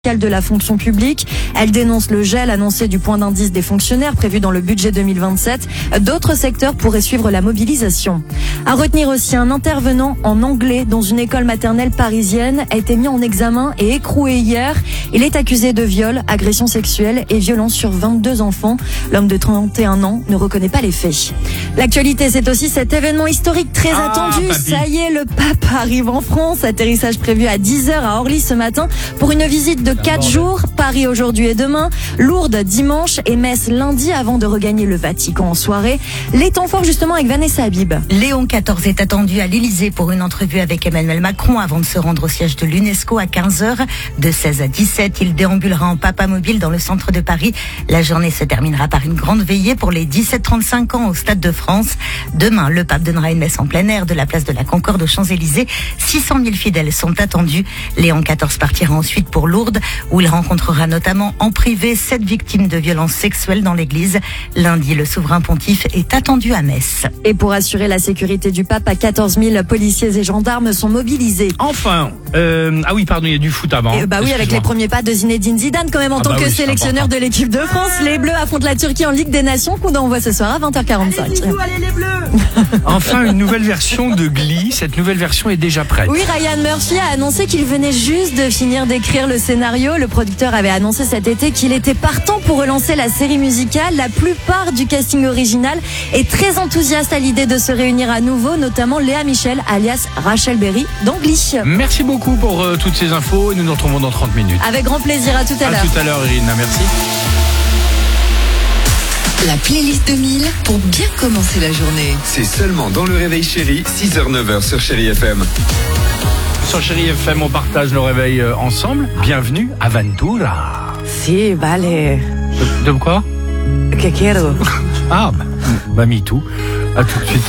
de la fonction publique. Elle dénonce le gel annoncé du point d'indice des fonctionnaires prévu dans le budget 2027. D'autres secteurs pourraient suivre la mobilisation. À retenir aussi, un intervenant en anglais dans une école maternelle parisienne a été mis en examen et écroué hier. Il est accusé de viol, agression sexuelle et violence sur 22 enfants. L'homme de 31 ans ne reconnaît pas les faits. L'actualité, c'est aussi cet événement historique très attendu. Papy. Ça y est, le pape arrive en France. Atterrissage prévu à 10h à Orly ce matin pour une visite de 4 jours. Paris aujourd'hui et demain, Lourdes dimanche et Metz lundi avant de regagner le Vatican en soirée. Les temps forts justement avec Vanessa Habib. Léon XIV est attendu à l'Elysée pour une entrevue avec Emmanuel Macron avant de se rendre au siège de l'UNESCO à 15h. De 16 à 17, il déambulera en papamobile dans le centre de Paris. La journée se terminera par une grande veillée pour les 17-35 ans au Stade de France. Demain, le pape donnera une messe en plein air de la place de la Concorde aux Champs-Élysées. 600 000 fidèles sont attendus. Léon XIV partira ensuite pour Lourdes, où il rencontrera notamment en privé 7 victimes de violences sexuelles dans l'église. Lundi, le souverain pontife est attendu à Metz. Et pour assurer la sécurité du pape, 14 000 policiers et gendarmes sont mobilisés. Enfin, ah oui, pardon, il y a du foot avant. Et oui, avec les premiers pas de Zinedine Zidane quand même en tant que sélectionneur de l'équipe de France. Les Bleus affrontent la Turquie en Ligue des Nations qu'on envoie ce soir à 20h45. Allez les Bleus. Enfin, une nouvelle version de Glee. Cette nouvelle version est déjà prête. Oui, Ryan Murphy a annoncé qu'il venait juste de finir d'écrire le scénario. Le producteur avait annoncé cet été qu'il était partant pour relancer la série musicale. La plupart du casting original est très enthousiaste à l'idée de se réunir à nouveau, notamment Léa Michel, alias Rachel Berry, dans Glee. Merci beaucoup pour toutes ces infos et nous nous retrouvons dans 30 minutes. Avec grand plaisir, à tout à l'heure. À tout à l'heure, Irina, merci. La playlist 2000 pour bien commencer la journée. C'est seulement dans le réveil chéri, 6h-9h sur Chéri FM. Sur Chéri FM, on partage le réveil ensemble. Bienvenue à Ventura. Si, vale. De quoi? Que quiero. Ah, bah me too. À tout de suite.